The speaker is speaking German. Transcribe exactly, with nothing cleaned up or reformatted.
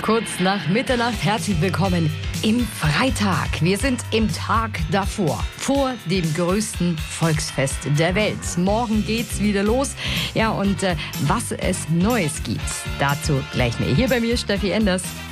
Kurz nach Mitternacht, herzlich willkommen im Freitag. Wir sind im Tag davor, vor dem größten Volksfest der Welt. Morgen geht's wieder los. Ja, und äh, was es Neues gibt, dazu gleich mehr. Hier bei mir Steffi Enders.